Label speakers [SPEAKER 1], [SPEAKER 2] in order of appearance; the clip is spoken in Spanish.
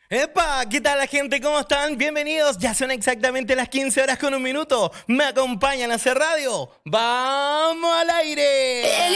[SPEAKER 1] ¡Epa! ¿Qué tal la gente? ¿Cómo están? Bienvenidos. Ya son exactamente las 15 horas con un minuto. ¿Me acompañan a hacer radio? ¡Vamos al aire!